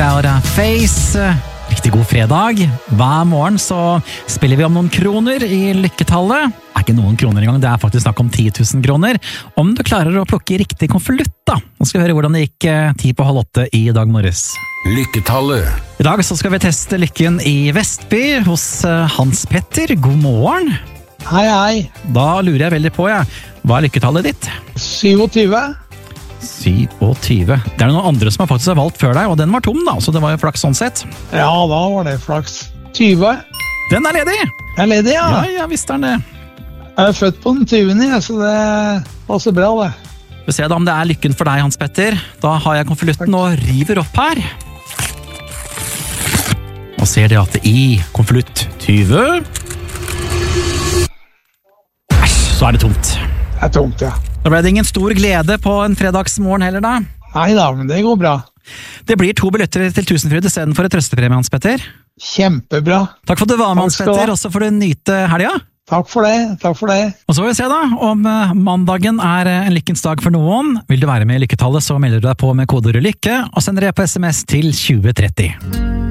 Aura Face. Riktig god fredag. Hver morgen så spiller vi om noen kroner i lykketallet. Det er ikke noen kroner engang, det er faktisk snakk om 10 000 kroner. Om du klarer å plukke riktig konvolutt da. Nå skal vi høre hvordan det gikk 7:10 i dag morges. Lykketallet. I dag så skal vi teste lykken i Vestby hos Hans Petter. God morgen. Hei, hei. Da lurer jeg veldig på, hva er lykketallet ditt? 27. 27. Det er noen andre som faktisk har valgt før deg, og den var tom da, så det var jo flaks sånn sett. Ja, da var det flaks. 20. Den er ledig! Jeg er ledig, ja. Ja, visst er den det. Jeg er født på den 20. Så det passer bra, det. Vi ser da om det er lykken for deg, Hans Petter. Da har jeg konvolutten og river opp her. Og ser det at i konvolutt 20... så er det tomt. Det er tomt, ja. Da ble det ingen stor glede på en fredagsmorgen heller da. Neida, men det går bra. Det blir 2 billetter til Tusenfryd i stedet for et trøstepremie, Hans Petter. Kjempebra. Takk for at du var med, Hans Petter, og så får du nyte helga. Takk for det, takk for det. Og så får vi se da, om mandagen er en lykkens dag for noen. Vil du være med i lykketallet, så melder du deg på med kodeordet lykke, og sender det på SMS til 2030.